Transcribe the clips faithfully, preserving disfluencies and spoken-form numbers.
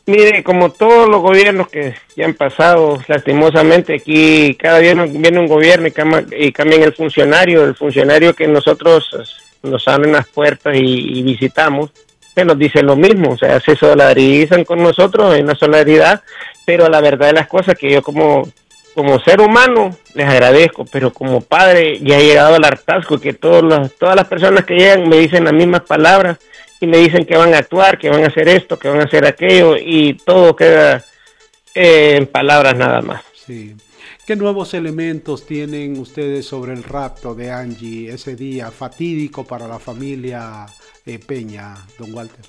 Mire, como todos los gobiernos que ya han pasado, lastimosamente aquí cada día viene un gobierno y, cama, y cambian el funcionario, el funcionario que nosotros nos abren las puertas y, y visitamos, que nos dice lo mismo, o sea, se solidarizan con nosotros en la solidaridad, pero la verdad de las cosas que yo como, como ser humano les agradezco, pero como padre ya he llegado al hartazgo que todos los, todas las personas que llegan me dicen las mismas palabras y me dicen que van a actuar, que van a hacer esto, que van a hacer aquello, y todo queda eh, en palabras nada más. Sí. ¿Qué nuevos elementos tienen ustedes sobre el rapto de Angie ese día fatídico para la familia eh, Peña, don Walter?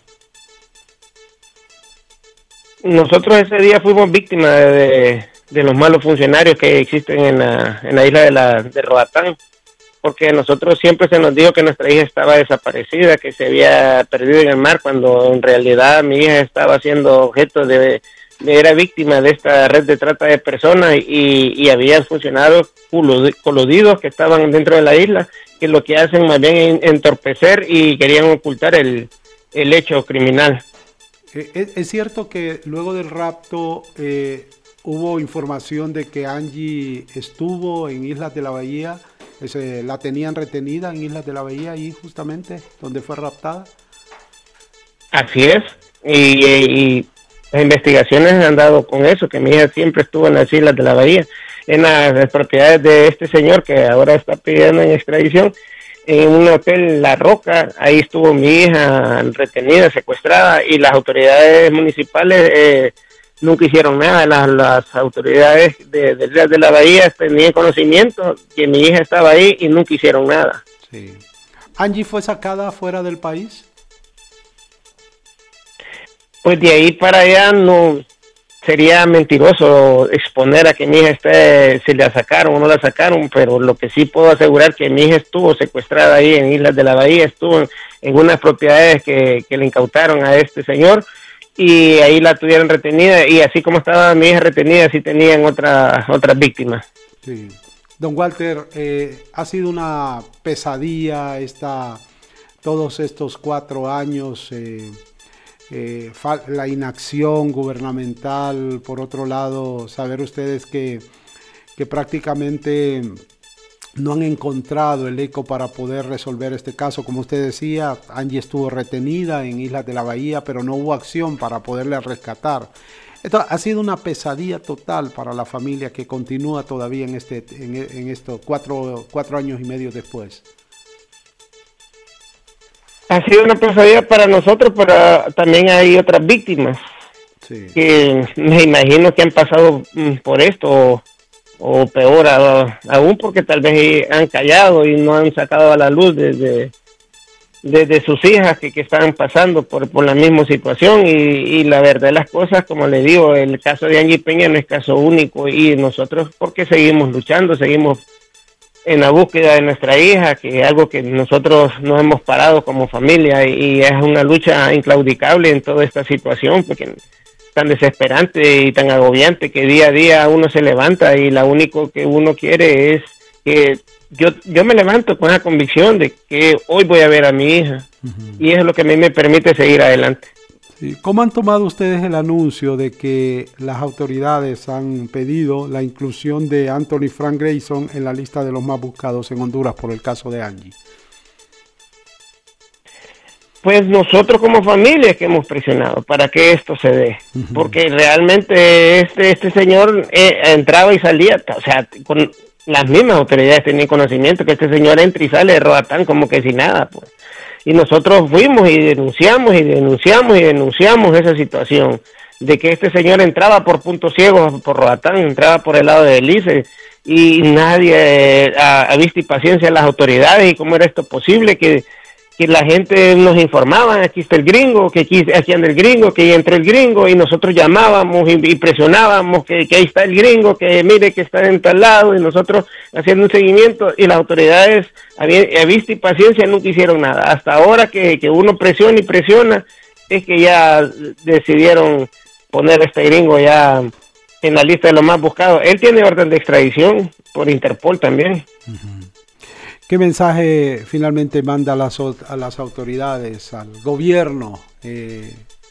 Nosotros ese día fuimos víctimas de, de, de los malos funcionarios que existen en la, en la isla de, la, de Roatán, porque a nosotros siempre se nos dijo que nuestra hija estaba desaparecida, que se había perdido en el mar, cuando en realidad mi hija estaba siendo objeto de, de era víctima de esta red de trata de personas, y, y había funcionarios coludidos que estaban dentro de la isla, que lo que hacen más bien es entorpecer y querían ocultar el, el hecho criminal. ¿Es, es cierto que luego del rapto eh, hubo información de que Angie estuvo en Islas de la Bahía? Ese, ¿La tenían retenida en Islas de la Bahía, ahí justamente donde fue raptada? Así es, y, y las investigaciones han dado con eso, que mi hija siempre estuvo en las Islas de la Bahía, en las, las propiedades de este señor que ahora está pidiendo en extradición, en un hotel La Roca. Ahí estuvo mi hija retenida, secuestrada, y las autoridades municipales eh, nunca hicieron nada. Las, las autoridades de, de, de la Bahía tenían conocimiento que mi hija estaba ahí y nunca hicieron nada. Sí. ¿Angie fue sacada fuera del país? Pues de ahí para allá no sería mentiroso exponer a que mi hija esté, si la sacaron o no la sacaron, pero lo que sí puedo asegurar que mi hija estuvo secuestrada ahí en Islas de la Bahía, estuvo en, en unas propiedades que, que le incautaron a este señor, y ahí la tuvieron retenida, y así como estaba mi hija retenida, sí tenían otras otras víctimas. Sí. Don Walter, eh, ha sido una pesadilla esta, todos estos cuatro años, eh, eh, la inacción gubernamental. Por otro lado, saber ustedes que, que prácticamente no han encontrado el eco para poder resolver este caso. Como usted decía, Angie estuvo retenida en Islas de la Bahía, pero no hubo acción para poderla rescatar. Esto ha sido una pesadilla total para la familia que continúa todavía en este en, en esto cuatro, cuatro años y medio después. Ha sido una pesadilla para nosotros, pero también hay otras víctimas, sí, que me imagino que han pasado por esto, o, o peor a, aún, porque tal vez han callado y no han sacado a la luz desde, desde sus hijas que, que están pasando por, por la misma situación. Y, y la verdad de las cosas, como le digo, el caso de Angie Peña no es caso único, y nosotros porque seguimos luchando, seguimos en la búsqueda de nuestra hija, que es algo que nosotros nos hemos parado como familia, y es una lucha inclaudicable en toda esta situación, porque es tan desesperante y tan agobiante que día a día uno se levanta y lo único que uno quiere es que yo, yo me levanto con esa convicción de que hoy voy a ver a mi hija, uh-huh, y eso es lo que a mí me permite seguir adelante. Sí. ¿Cómo han tomado ustedes el anuncio de que las autoridades han pedido la inclusión de Anthony Frank Grayson en la lista de los más buscados en Honduras por el caso de Angie? Pues nosotros como familia es que hemos presionado para que esto se dé, uh-huh, porque realmente este este señor eh, entraba y salía, o sea, con las mismas autoridades tenían conocimiento que este señor entra y sale de Roatán como que sin nada, pues. Y nosotros fuimos y denunciamos y denunciamos y denunciamos esa situación de que este señor entraba por puntos ciegos, por Roatán, entraba por el lado de Belice, y nadie eh, ha, ha visto y paciencia a las autoridades. Y cómo era esto posible, que, que la gente nos informaba, aquí está el gringo, que aquí, aquí anda el gringo, que ya entró el gringo, y nosotros llamábamos y, y presionábamos que, que ahí está el gringo, que mire que está en tal lado, y nosotros haciendo un seguimiento, y las autoridades a vista y paciencia nunca hicieron nada. Hasta ahora que, que uno presiona y presiona, es que ya decidieron poner a este gringo ya en la lista de los más buscados. Él tiene orden de extradición por Interpol también. Uh-huh. ¿Qué mensaje finalmente manda a las, a las autoridades, al gobierno, eh,